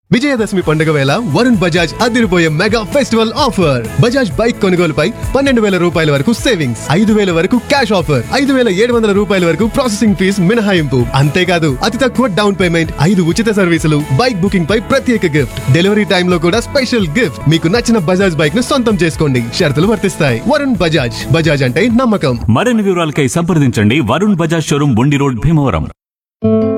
విజయదశమి పండుగ వేళ వరుణ్ బజాజ్ అదిరిపోయే mega festival offer. Bajaj bike కొనుగోలుపై 12,000 రూపాయల వరకు సేవింగ్స్, 5,000 వరకు క్యాష్ ఆఫర్, 5,700 రూపాయల వరకు ప్రాసెసింగ్ ఫీజ్ మినహాయింపు. అంతేకాదు అతి తక్కువ డౌన్ పేమెంట్, 5 ఉచిత సర్వీసులు, బైక్ బుకింగ్ పై ప్రత్యేక గిఫ్ట్, డెలివరీ టైమ్ లో కూడా స్పెషల్ గిఫ్ట్. మీకు నచ్చిన బజాజ్ బైక్ ను సొంతం చేసుకోండి, షరతులు వర్తిస్తాయి. వరుణ్ బజాజ్, బజాజ్ అంటే నమ్మకం. మరిన్ని వివరాలకై సంప్రదించండి వరుణ్ బజాజ్ షోరూమ్, బుండి రోడ్, భీమవరం.